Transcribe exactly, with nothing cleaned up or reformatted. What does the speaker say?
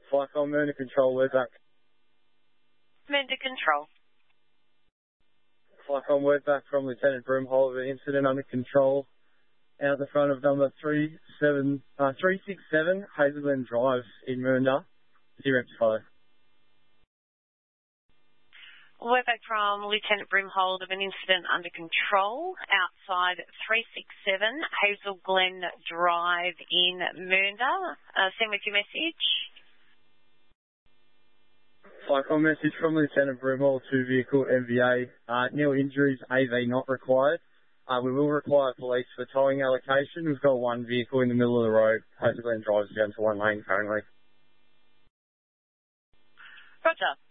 Flycom, Murder Control, word back. Murder Control. Flycom, word back from Lieutenant Broomhole of an incident under control out the front of number three seven uh, three six seven Hazel Glen Drive in Mernda. Zero to five. We're back from Lieutenant Broomhold of an incident under control outside three six seven Hazel Glen Drive in Mernda. Uh, send with your message. Flycom, message from Lieutenant Broomhold to vehicle M V A. Uh, nil injuries, A V not required. Uh, we will require police for towing allocation. We've got one vehicle in the middle of the road. Hazel Glen Drive is down to one lane currently. Roger.